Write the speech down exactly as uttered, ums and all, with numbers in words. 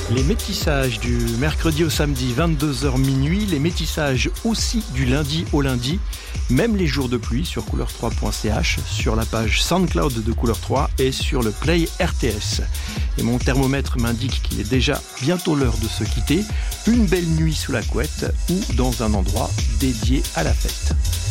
Les métissages du mercredi au samedi, vingt-deux heures minuit. Les métissages aussi du lundi au lundi. Même les jours de pluie sur couleur trois point c h, sur la page SoundCloud de Couleur trois et sur le Play R T S. Et mon thermomètre m'indique qu'il est déjà bientôt l'heure de se quitter. Une belle nuit sous la couette ou dans un endroit dédié à la fête.